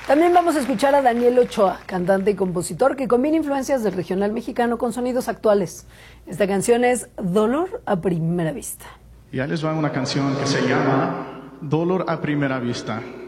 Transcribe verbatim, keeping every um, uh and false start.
También vamos a escuchar a Daniel Ochoa, cantante y compositor que combina influencias del regional mexicano con sonidos actuales. Esta canción es Dolor a Primera Vista. Ya les va una canción que se llama Dolor a Primera Vista.